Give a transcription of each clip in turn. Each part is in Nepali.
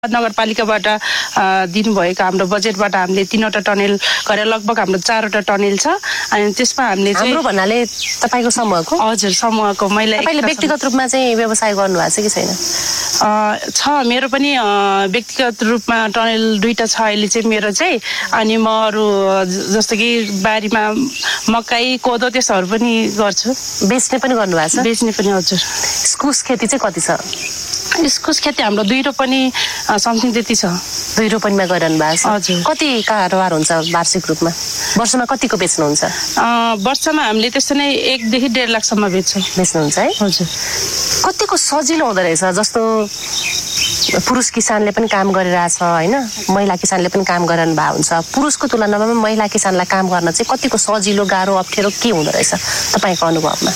नगरपालिकाबाट दिनुभएको हाम्रो बजेटबाट हामीले 3वटा टनेल गरेर लगभग हाम्रो 4वटा टनेल छ। अनि त्यसमा हामीले चाहिँ हाम्रो भन्नाले तपाईको समूहको हजुर समूहको मैले तपाईले व्यक्तिगत रूपमा चाहिँ व्यवसाय गर्नु भएको छ कि छैन? छ मेरो पनि व्यक्तिगत रूपमा टनेल 2टा छ अहिले चाहिँ मेरो चाहिँ। अनि म अरू जस्तो कि बारीमा मकै कोदो त्यसहरू पनि गर्छु। बेच्ने पनि गर्नु भएको छ? बेच्ने पनि हजुर। इस्कुस खेती चाहिँ कति छ? इस्कुस खेती हाम्रो 2 रोपनी समथिङ त्यति छ। 2 रोपनीमा गरिरहनु भएको छ? हजुर। कति कारोबार हुन्छ वार्षिक रूपमा? वर्षमा कतिको बेच्नुहुन्छ? वर्षमा हामीले त्यस्तो नै 1 देखि 1.5 लाखसम्म बेच्नुहुन्छ है? हजुर। कतिको सजिलो हुँदो रहेछ? जस्तो पुरुष किसानले पनि काम गरिरहेछ हैन, महिला किसानले पनि काम गरिरहनु भएको हुन्छ। पुरुषको तुलनामा महिला किसानलाई काम गर्न चाहिँ कतिको सजिलो गाह्रो अप्ठ्यारो के हुँदो रहेछ तपाईको अनुभवमा?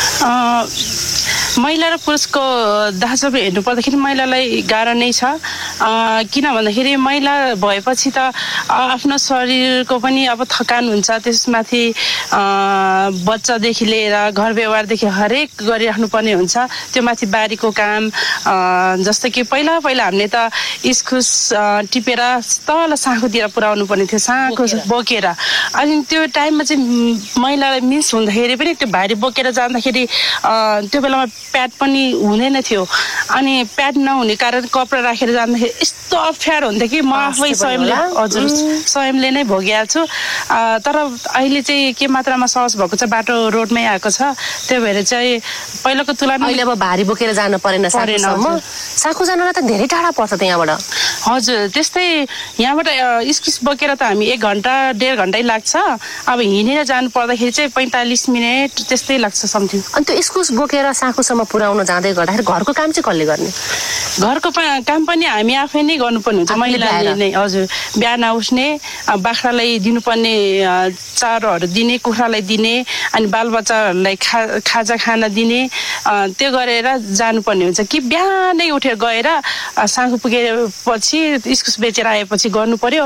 महिला र पुरुषको दाजुभाइ हेर्नु पर्दाखेरि महिलालाई गाह्रो नै छ। किन भन्दाखेरि महिला भएपछि त आफ्नो शरीरको पनि अब थकान हुन्छ, त्यसमाथि बच्चादेखि लिएर घर व्यवहारदेखि हरेक गरिराख्नु पर्ने हुन्छ। त्यो माथि बारीको काम जस्तो कि पहिला हामीले त इस्कुस टिपेर तल साँखुतिर पुर्याउनु पर्ने थियो, साँखु बोकेर। अनि त्यो टाइममा चाहिँ महिलालाई मिस हुँदाखेरि पनि त्यो भारी बोकेर जाँदाखेरि त्यो बेलामा प्याड पनि हुँदैन थियो। अनि प्याड नहुने कारण कपडा राखेर जाँदाखेरि यस्तो अप्ठ्यारो हुन्थ्यो कि म आफै स्वयंले नै भोगिएको छु। तर अहिले चाहिँ के मात्रामा सहज भएको छ, बाटो रोडमै आएको छ। त्यो भएर चाहिँ पहिलाको तुलनामा अहिले अब भारी बोकेर जान परेन। साँखु जानलाई त धेरै टाढा पर्छ त यहाँबाट। हजुर, त्यस्तै यहाँबाट इस्कुस बोकेर त हामी 1 घण्टा 1.5 घण्टै लाग्छ। अब हिँडेर जानु पर्दाखेरि चाहिँ 45 मिनेट त्यस्तै लाग्छ समथिङ। अनि त्यो इस्कुस बोकेर साँखुसम्म पुर्याउन जाँदै गर्दाखेरि घरको काम चाहिँ कसले गर्ने? घरको काम पनि हामी आफै नै गर्नुपर्ने हुन्छ, महिलाले नै। हजुर, बिहान उठ्ने, बाख्रालाई दिनुपर्ने चारोहरू दिने, कुखुरालाई दिने, अनि बालबच्चाहरूलाई खाजा खाना दिने, त्यो गरेर जानुपर्ने हुन्छ कि बिहानै उठेर गएर साँखु पुगेपछि इस्कुस बेचेर आएपछि गर्नु पर्यो।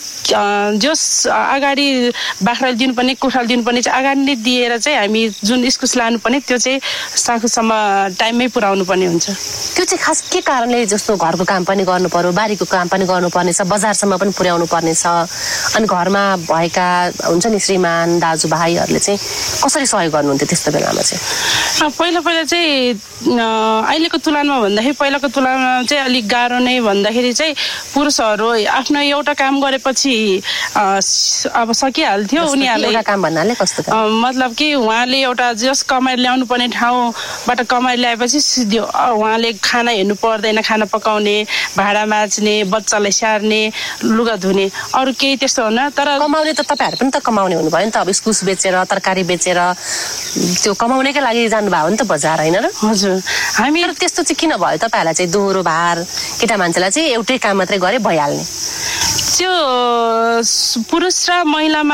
जस अगाडि बाख्राले दिनुपर्ने, कुखुराले दिनुपर्ने चाहिँ अगाडि नै दिएर चाहिँ हामी जुन इस्कुस लानुपर्ने त्यो चाहिँ साँखुसम्म टाइममै पुर्याउनु पर्ने हुन्छ। त्यो चाहिँ खास के कारणले, जस्तो घरको काम पनि गर्नु पर्यो, बारीको काम पनि गर्नुपर्ने छ, बजारसम्म पनि पुर्याउनु पर्ने छ, अनि घरमा भएका हुन्छ नि श्रीमान दाजुभाइहरूले चाहिँ कसरी सहयोग गर्नुहुन्थ्यो त्यस्तो बेलामा चाहिँ? पहिला चाहिँ अहिलेको तुलनामा भन्दाखेरि पहिलाको तुलनामा चाहिँ अलिक गाह्रो नै भन्दाखेरि चाहिँ पुरुषहरू आफ्नो एउटा काम गरेपछि अब सकिहाल्थ्यो उनीहरूले। एउटा काम भन्नाले कस्तो? मतलब कि उहाँले एउटा जस कमाएर ल्याउनु पर्ने ठाउँबाट कमाएर ल्याएपछि सिधो उहाँले खाना हेर्नु पर्दैन, खाना पकाउने, भाँडा माझ्ने, बच्चालाई स्याहार्ने, लुगा धुने, अरू केही त्यस्तो हुन। तर कमाउने त तपाईहरु पनि त कमाउने हुनुभयो नि त। अब इस्कुस बेचेर, तरकारी बेचेर त्यो कमाउनेकै लागि जानुभयो नि त बजार, हैन र? हजुर। हामी त्यस्तो चाहिँ किन भयो तपाईँहरूलाई चाहिँ? दोहोरो भार, केटा मान्छेलाई चाहिँ एउटै काम मात्रै गरे भइहाल्ने? त्यो पुरुष र महिलामा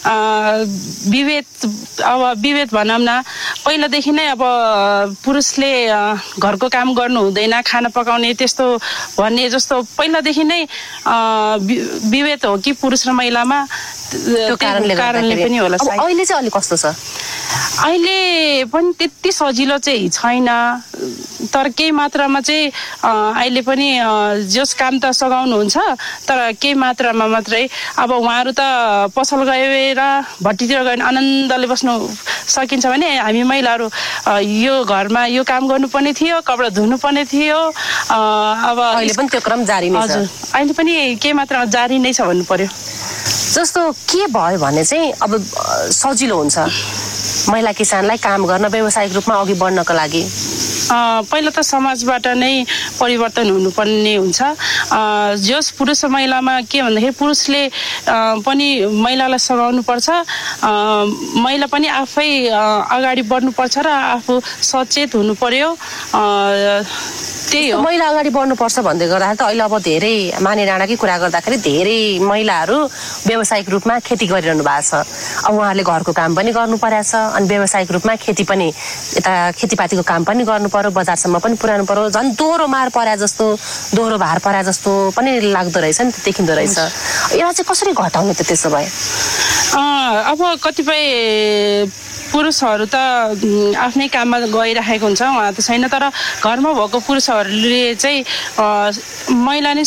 विभेद भनौँ न। पहिलादेखि नै अब पुरुषले घरको काम गर्नु हुँदैन, खाना पकाउने त्यस्तो भन्ने जस्तो पहिलादेखि नै विभेद हो कि पुरुष र महिलामा, त्यो कारणले पनि होला। अहिले चाहिँ अलि कस्तो छ? अहिले पनि त्यति सजिलो चाहिँ छैन, तर केही मात्रामा चाहिँ अहिले पनि जस काम त सघाउनुहुन्छ, तर केही मात्रामा मात्रै। अब उहाँहरू त पसल गएर भट्टीतिर गएर आनन्दले बस्नु सकिन्छ भने हामी महिलाहरू यो घरमा यो काम गर्नुपर्ने थियो, कपडा धुनुपर्ने थियो। अब अहिले पनि त्यो क्रम जारी नै छ? हजुर, अहिले पनि केही मात्रामा जारी नै छ भन्नु पर्यो। जस्तो के भयो भने चाहिँ अब सजिलो हुन्छ महिला किसानलाई काम गर्न, व्यावसायिक रूपमा अघि बढ्नको लागि? पहिला त समाजबाट नै परिवर्तन हुनुपर्ने हुन्छ। जस पुरुष र महिलामा के भन्दाखेरि पुरुषले पनि महिलालाई सघाउनु पर्छ, महिला पनि आफै अगाडि बढ्नुपर्छ र आफू सचेत हुनु पर्यो। त्यही हो, महिला अगाडि बढ्नुपर्छ भन्दै गर्दाखेरि त अहिले अब धेरै माने डाँडाकै कुरा गर्दाखेरि धेरै महिलाहरू व्यावसायिक रूपमा खेती गरिरहनु भएको छ। अब उहाँहरूले घरको काम पनि गर्नु परेछ, अनि व्यावसायिक रूपमा खेती पनि, यता खेतीपातीको काम पनि गर्नु पर्यो, बजारसम्म पनि पुर्याउनु पर्यो। झन् दोहोरो मार परे जस्तो, दोहोरो भार परे जस्तो पनि लाग्दो रहेछ नि, देखिँदो रहेछ। यसलाई चाहिँ कसरी घटाउने त त्यसो भए? अब कतिपय पुरुषहरू त आफ्नै काममा गइरहेको हुन्छ, उहाँ त छैन। तर घरमा भएको पुरुषहरूले चाहिँ महिला नै